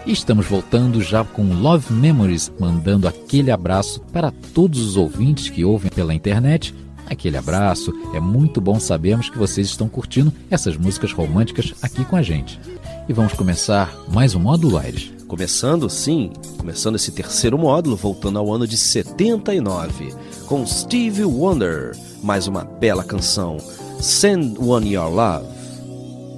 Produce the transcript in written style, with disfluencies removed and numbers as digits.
E estamos voltando já com Love Memories, mandando aquele abraço para todos os ouvintes que ouvem pela internet. Aquele abraço, é muito bom sabermos que vocês estão curtindo essas músicas românticas aqui com a gente. E vamos começar mais um módulo, Aires? Começando esse terceiro módulo, voltando ao ano de 79, com Stevie Wonder, mais uma bela canção, Send One Your Love.